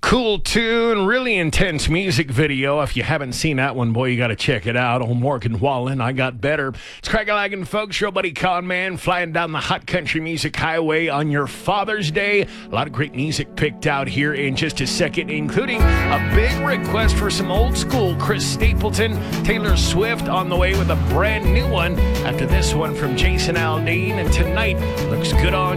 Cool tune, really intense music video. If you haven't seen that one, boy, you got to check it out. Old Morgan Wallen, I Got Better. It's Craig-a-Lagan, folks. Your buddy Conman flying down the hot country music highway on your Father's Day. A lot of great music picked out here in just a second, including a big request for some old school Chris Stapleton, Taylor Swift on the way with a brand new one after this one from Jason Aldean. And tonight looks good on